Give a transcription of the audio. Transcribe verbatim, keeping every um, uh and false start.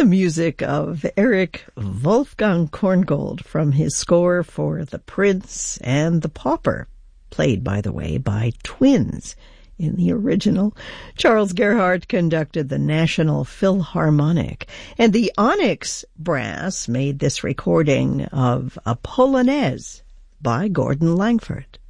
the music of Eric Wolfgang Korngold from his score for The Prince and the Pauper, played, by the way, by twins in the original. Charles Gerhardt conducted the National Philharmonic, and the Onyx Brass made this recording of a Polonaise by Gordon Langford.